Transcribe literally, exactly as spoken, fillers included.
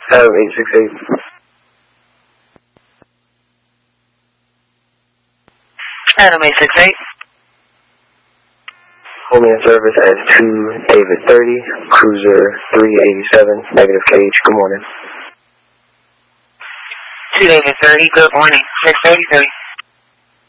Adam eight six eight. Adam eight six eight. Homeland service as two David thirty, cruiser three eighty-seven, negative cage. Good morning. two David thirty, good morning. six thirty thirty.